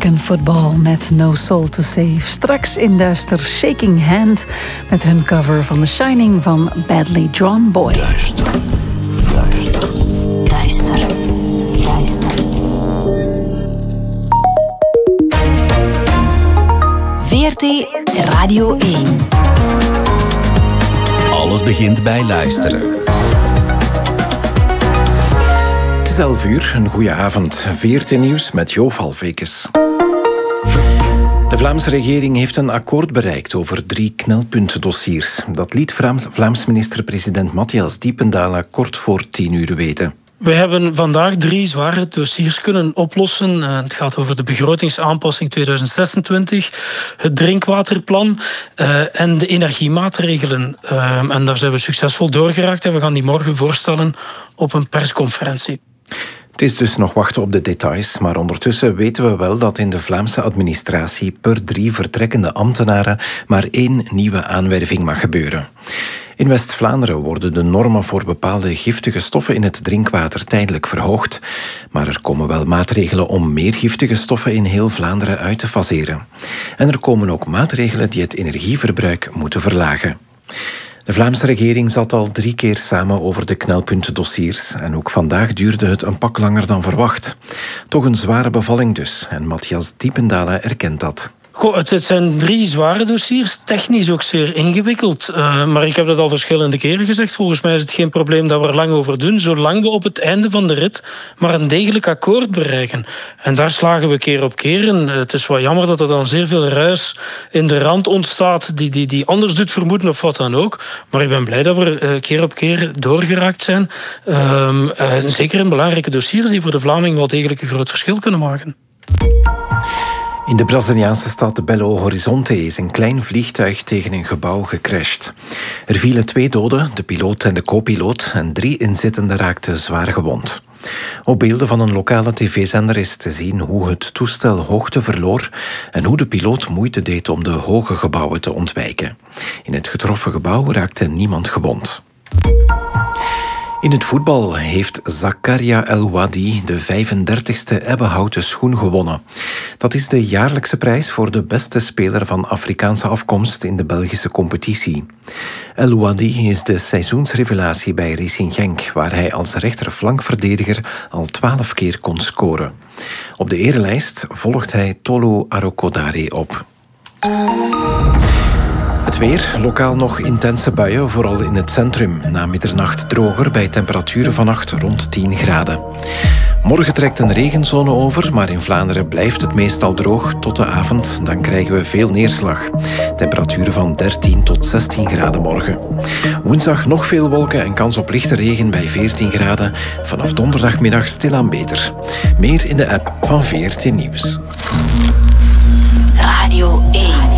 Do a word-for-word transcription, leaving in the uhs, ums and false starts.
American Football met No Soul to Save. Straks in duister Shaking Hand met hun cover van The Shining van Badly Drawn Boy. Duister. Duister. Duister. Duister. V R T Radio één. Alles begint bij luisteren. Het is elf uur, een goede avond. V R T Nieuws met Jo Valvekes. De Vlaamse regering heeft een akkoord bereikt over drie knelpuntdossiers. Dat liet Vlaams minister-president Matthias Diependalen kort voor tien uur weten. We hebben vandaag drie zware dossiers kunnen oplossen. Het gaat over de begrotingsaanpassing tweeduizend zesentwintig, het drinkwaterplan uh, en de energiemaatregelen. Uh, en daar zijn we succesvol doorgeraakt en we gaan die morgen voorstellen op een persconferentie. Het is dus nog wachten op de details, maar ondertussen weten we wel dat in de Vlaamse administratie per drie vertrekkende ambtenaren maar één nieuwe aanwerving mag gebeuren. In West-Vlaanderen worden de normen voor bepaalde giftige stoffen in het drinkwater tijdelijk verhoogd, maar er komen wel maatregelen om meer giftige stoffen in heel Vlaanderen uit te faseren. En er komen ook maatregelen die het energieverbruik moeten verlagen. De Vlaamse regering zat al drie keer samen over de knelpuntdossiers en ook vandaag duurde het een pak langer dan verwacht. Toch een zware bevalling dus en Matthias Diependalen erkent dat. Goh, het zijn drie zware dossiers, technisch ook zeer ingewikkeld. Uh, maar ik heb dat al verschillende keren gezegd. Volgens mij is het geen probleem dat we er lang over doen, zolang we op het einde van de rit maar een degelijk akkoord bereiken. En daar slagen we keer op keer in. Uh, het is wel jammer dat er dan zeer veel ruis in de rand ontstaat die, die, die anders doet vermoeden of wat dan ook. Maar ik ben blij dat we uh, keer op keer doorgeraakt zijn. Uh, uh, zeker in belangrijke dossiers die voor de Vlaming wel degelijk een groot verschil kunnen maken. In de Braziliaanse stad Belo Horizonte is een klein vliegtuig tegen een gebouw gecrashed. Er vielen twee doden, de piloot en de co-piloot, en drie inzittenden raakten zwaar gewond. Op beelden van een lokale tv-zender is te zien hoe het toestel hoogte verloor en hoe de piloot moeite deed om de hoge gebouwen te ontwijken. In het getroffen gebouw raakte niemand gewond. In het voetbal heeft Zakaria El Wadi de vijfendertigste ebbenhouten schoen gewonnen. Dat is de jaarlijkse prijs voor de beste speler van Afrikaanse afkomst in de Belgische competitie. El Wadi is de seizoensrevelatie bij Racing Genk, waar hij als rechterflankverdediger al twaalf keer kon scoren. Op de erelijst volgt hij Tolu Arokodare op. Het weer, lokaal nog intense buien, vooral in het centrum. Na middernacht droger bij temperaturen vannacht rond tien graden. Morgen trekt een regenzone over, maar in Vlaanderen blijft het meestal droog tot de avond. Dan krijgen we veel neerslag. Temperaturen van dertien tot zestien graden morgen. Woensdag nog veel wolken en kans op lichte regen bij veertien graden. Vanaf donderdagmiddag stilaan beter. Meer in de app van V R T Nieuws. Radio één.